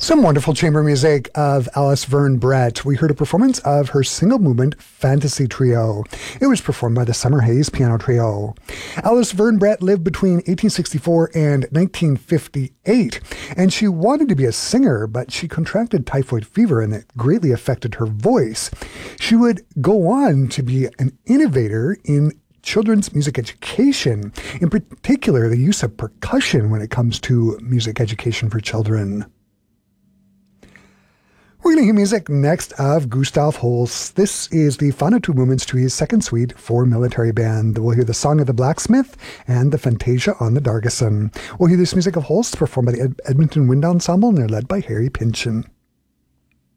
Some wonderful chamber music of Alice Verne Brett. We heard a performance of her single movement Fantasy Trio. It was performed by the Summer Haze Piano Trio. Alice Verne Brett lived between 1864 and 1958, and she wanted to be a singer, but she contracted typhoid fever and it greatly affected her voice. She would go on to be an innovator in children's music education, in particular the use of percussion when it comes to music education for children. We're going to hear music next of Gustav Holst. This is the final two movements to his second suite for military band. We'll hear the Song of the Blacksmith and the Fantasia on the Dargeson. We'll hear this music of Holst performed by the Edmonton Wind Ensemble, and they're led by Harry Pynchon.